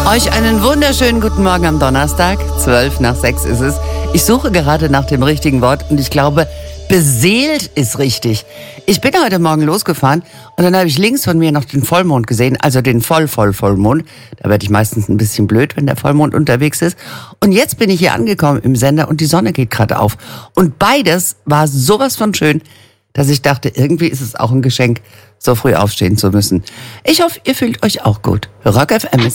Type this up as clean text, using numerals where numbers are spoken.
Euch einen wunderschönen guten Morgen am Donnerstag. 5:12 ist es. Ich suche gerade nach dem richtigen Wort und ich glaube, beseelt ist richtig. Ich bin heute Morgen losgefahren und dann habe ich links von mir noch den Vollmond gesehen, also den Vollmond. Da werde ich meistens ein bisschen blöd, wenn der Vollmond unterwegs ist. Und jetzt bin ich hier angekommen im Sender und die Sonne geht gerade auf. Und beides war sowas von schön, dass ich dachte, irgendwie ist es auch ein Geschenk, so früh aufstehen zu müssen. Ich hoffe, ihr fühlt euch auch gut. Rock FM ist